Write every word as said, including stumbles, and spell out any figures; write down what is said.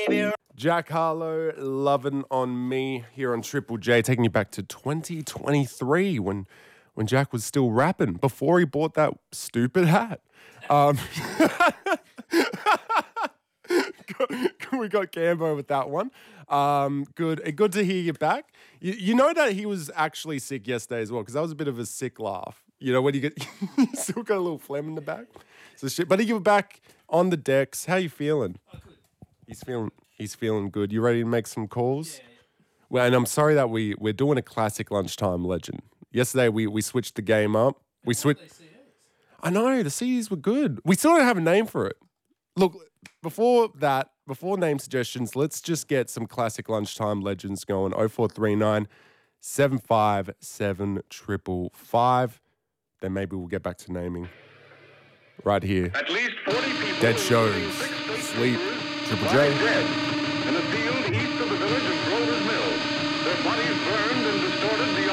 baby. Jack Harlow, Lovin' on Me here on Triple J, taking you back to twenty twenty-three when when Jack was still rapping before he bought that stupid hat. Um, we got Gambo with that one. Um, good, good to hear you back. You, you know that he was actually sick yesterday as well, because that was a bit of a sick laugh. You know when you get you still got a little phlegm in the back. So shit, but you're back on the decks. How you feeling? Oh, good. He's feeling. He's feeling good. You ready to make some calls? Yeah, yeah. Well, and I'm sorry that we we're doing a classic lunchtime legend. Yesterday we we switched the game up. We switched. They C Ds. I know the C Ds were good. We still don't have a name for it. Look, before that, before name suggestions, let's just get some classic lunchtime legends going. oh four three nine, seven five seven, five five five. Then maybe we'll get back to naming. Right here. At least forty people Dead shows. Sleep. Triple J. dead in a field east of the village of Grover's Mill. Their bodies burned and distorted beyond